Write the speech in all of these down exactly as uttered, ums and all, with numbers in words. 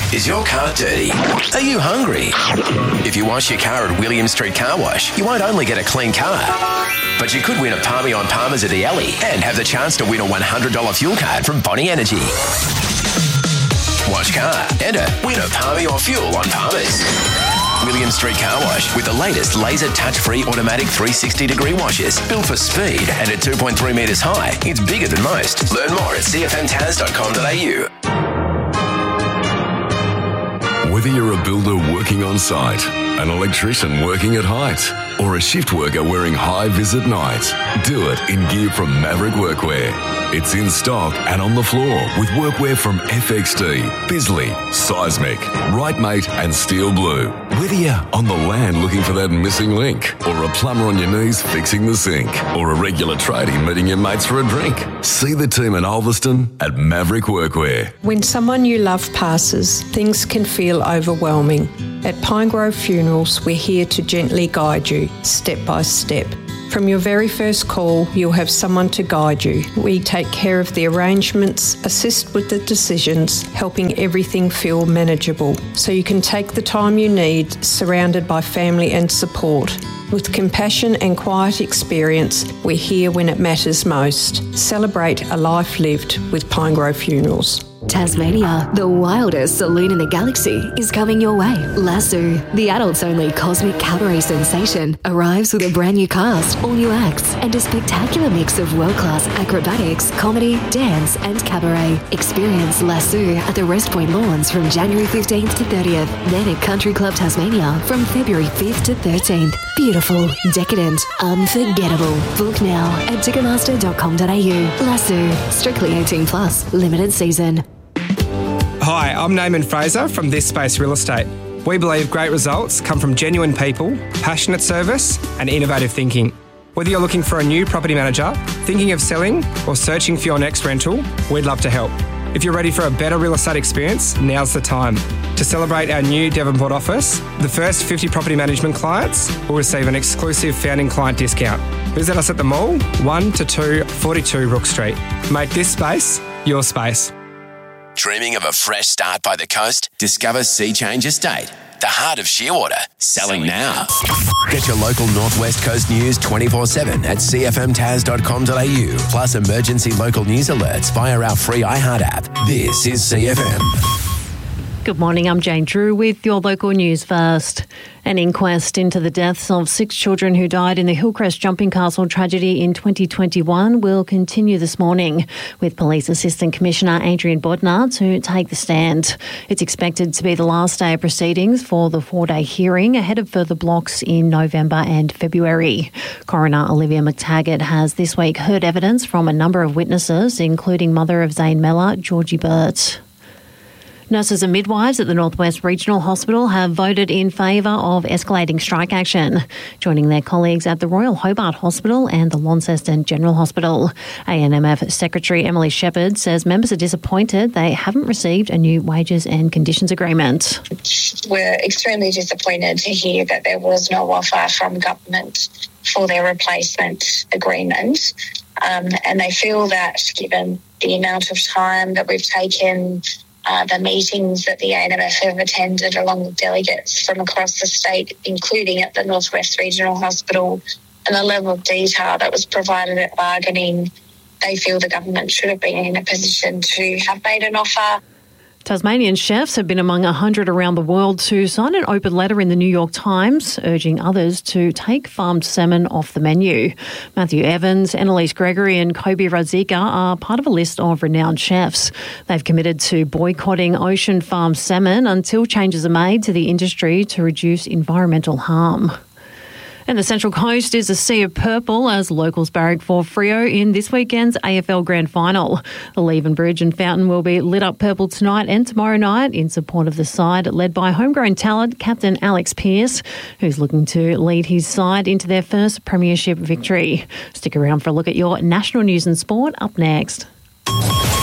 Is your car dirty? Are you hungry? If you wash your car at William Street Car Wash, you won't only get a clean car, but you could win a Palmy on Palmers at the Alley and have the chance to win a one hundred dollars fuel card from Bonnie Energy. Wash car, enter, win a Palmy or fuel on Palmers. William Street Car Wash with the latest laser touch-free automatic three hundred sixty degree washes. Built for speed and at two point three metres high, it's bigger than most. Learn more at c f m taz dot com dot a u. Whether you're a builder working on site, an electrician working at height, or a shift worker wearing high-vis at night, do it in gear from Maverick Workwear. It's in stock and on the floor with workwear from F X D, Bisley, Seismic, Rightmate and Steel Blue. Whether you're on the land looking for that missing link, or a plumber on your knees fixing the sink, or a regular tradie meeting your mates for a drink, see the team in Ulverston at Maverick Workwear. When someone you love passes, things can feel overwhelming. At Pinegrove Funerals, we're here to gently guide you, step by step. From your very first call, you'll have someone to guide you. We take care of the arrangements, assist with the decisions, helping everything feel manageable, so you can take the time you need, surrounded by family and support. With compassion and quiet experience, we're here when it matters most. Celebrate a life lived with Pinegrove Funerals. Tasmania, the wildest saloon in the galaxy, is coming your way. Lasso, the adults-only cosmic cabaret sensation, arrives with a brand new cast, all new acts, and a spectacular mix of world-class acrobatics, comedy, dance, and cabaret. Experience Lasso at the Rest Point Lawns from January fifteenth to thirtieth, then at Country Club Tasmania from February fifth to thirteenth. Beautiful, decadent, unforgettable. Book now at ticketmaster dot com dot a u. Lasso, strictly eighteen plus, limited season. Hi, I'm Naaman Fraser from This Space Real Estate. We believe great results come from genuine people, passionate service and innovative thinking. Whether you're looking for a new property manager, thinking of selling or searching for your next rental, we'd love to help. If you're ready for a better real estate experience, now's the time. To celebrate our new Devonport office, the first fifty property management clients will receive an exclusive founding client discount. Visit us at the mall, one to two forty-two Rook Street. Make this space your space. Dreaming of a fresh start by the coast? Discover Sea Change Estate, the heart of Shearwater. Selling now. Get your local Northwest Coast news twenty-four seven at c f m taz dot com dot a u, plus emergency local news alerts via our free iHeart app. This is C F M. Good morning, I'm Jane Drew with your local news first. An inquest into the deaths of six children who died in the Hillcrest Jumping Castle tragedy in twenty twenty-one will continue this morning, with Police Assistant Commissioner Adrian Bodnar to take the stand. It's expected to be the last day of proceedings for the four-day hearing ahead of further blocks in November and February. Coroner Olivia McTaggart has this week heard evidence from a number of witnesses, including mother of Zane Mellor, Georgie Burt. Nurses and midwives at the Northwest Regional Hospital have voted in favour of escalating strike action, joining their colleagues at the Royal Hobart Hospital and the Launceston General Hospital. A N M F Secretary Emily Shepherd says members are disappointed they haven't received a new wages and conditions agreement. We're extremely disappointed to hear that there was no offer from government for their replacement agreement, um, and they feel that given the amount of time that we've taken, Uh, the meetings that the A N M F have attended along with delegates from across the state, including at the Northwest Regional Hospital, and the level of detail that was provided at bargaining, they feel the government should have been in a position to have made an offer. Tasmanian chefs have been among one hundred around the world to sign an open letter in the New York Times urging others to take farmed salmon off the menu. Matthew Evans, Annalise Gregory and Kobe Razika are part of a list of renowned chefs. They've committed to boycotting ocean farmed salmon until changes are made to the industry to reduce environmental harm. And the Central Coast is a sea of purple as locals barrack for Freo in this weekend's A F L Grand Final. The Leven Bridge and Fountain will be lit up purple tonight and tomorrow night in support of the side, led by homegrown talent captain Alex Pearce, who's looking to lead his side into their first premiership victory. Stick around for a look at your national news and sport up next.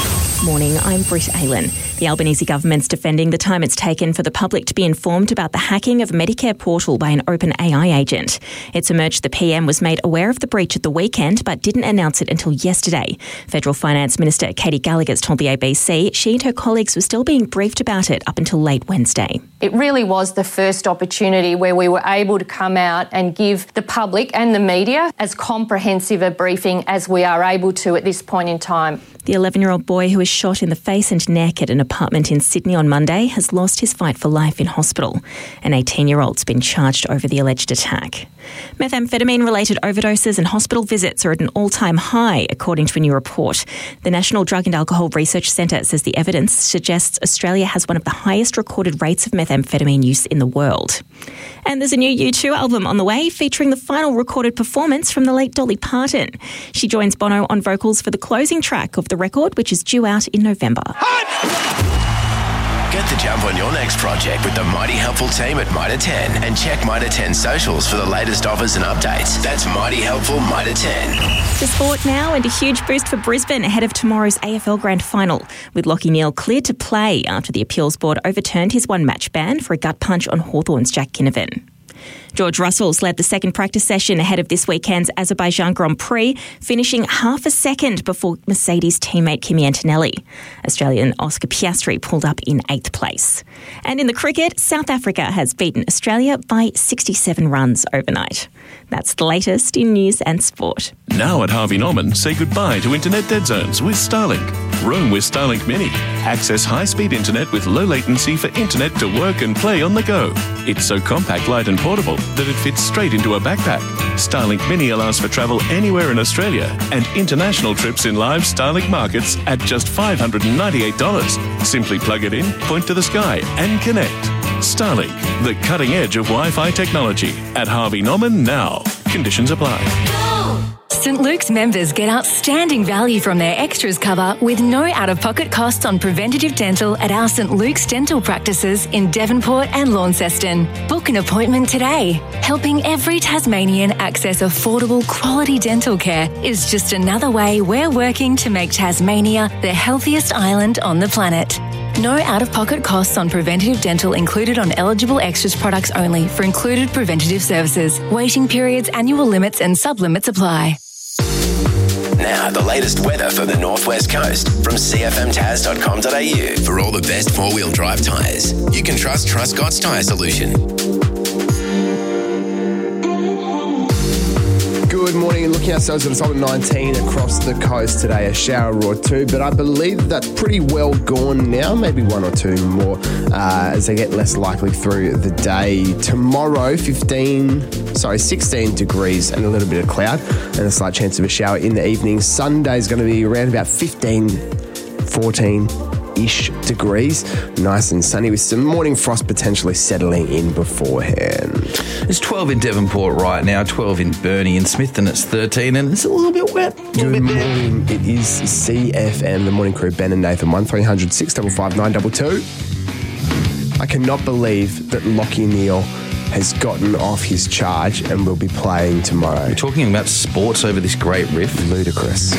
Morning, I'm Britt Aylan. The Albanese government's defending the time it's taken for the public to be informed about the hacking of Medicare portal by an open A I agent. It's emerged the P M was made aware of the breach at the weekend but didn't announce it until yesterday. Federal Finance Minister Katie Gallagher's told the A B C she and her colleagues were still being briefed about it up until late Wednesday. It really was the first opportunity where we were able to come out and give the public and the media as comprehensive a briefing as we are able to at this point in time. The eleven-year-old boy who was shot in the face and neck at an apartment in Sydney on Monday has lost his fight for life in hospital. An eighteen-year-old's been charged over the alleged attack. Methamphetamine-related overdoses and hospital visits are at an all-time high, according to a new report. The National Drug and Alcohol Research Centre says the evidence suggests Australia has one of the highest recorded rates of methamphetamine use in the world. And there's a new U two album on the way featuring the final recorded performance from the late Dolly Parton. She joins Bono on vocals for the closing track of the record, which is due out in November. Get the jump on your next project with the Mighty Helpful team at Mitre ten and check Mitre ten socials for the latest offers and updates. That's Mighty Helpful Mitre ten. To sport now, and a huge boost for Brisbane ahead of tomorrow's A F L Grand Final, with Lachie Neale cleared to play after the appeals board overturned his one-match ban for a gut punch on Hawthorn's Jack Kinnivan. George Russell's led the second practice session ahead of this weekend's Azerbaijan Grand Prix, finishing half a second before Mercedes teammate Kimi Antonelli. Australian Oscar Piastri pulled up in eighth place. And in the cricket, South Africa has beaten Australia by sixty-seven runs overnight. That's the latest in news and sport. Now at Harvey Norman, say goodbye to internet dead zones with Starlink. Roam with Starlink Mini. Access high-speed internet with low latency for internet to work and play on the go. It's so compact, light and portable that it fits straight into a backpack. Starlink Mini allows for travel anywhere in Australia and international trips in live Starlink markets at just five hundred ninety-eight dollars. Simply plug it in, point to the sky and connect. Starlink, the cutting edge of Wi-Fi technology. At Harvey Norman now. Conditions apply. St Luke's members get outstanding value from their extras cover with no out-of-pocket costs on preventative dental at our St Luke's dental practices in Devonport and Launceston. Book an appointment today. Helping every Tasmanian access affordable quality dental care is just another way we're working to make Tasmania the healthiest island on the planet. No out-of-pocket costs on preventative dental included on eligible extras products only for included preventative services. Waiting periods, annual limits and sub-limits apply. Now, the latest weather for the Northwest Coast from c f m tas dot com dot a u. For all the best four-wheel drive tyres, you can trust Truscott's Tyre Solution. Good morning, and looking ourselves at a top of nineteen across the coast today, a shower or two, but I believe that's pretty well gone now, maybe one or two more uh, as they get less likely through the day. Tomorrow, fifteen, sorry, sixteen degrees and a little bit of cloud and a slight chance of a shower in the evening. Sunday's going to be around about fifteen, fourteen-ish degrees, nice and sunny with some morning frost potentially settling in beforehand. It's twelve in Devonport right now, twelve in Burnie and Smithton. It's thirteen, and it's a little bit wet. Little Good bit morning. Bad. It is C F M, the morning crew, Ben and Nathan, one three hundred six five five nine two two. I cannot believe that Lachie Neale has gotten off his charge and will be playing tomorrow. We're talking about sports over this great riff. Ludicrous.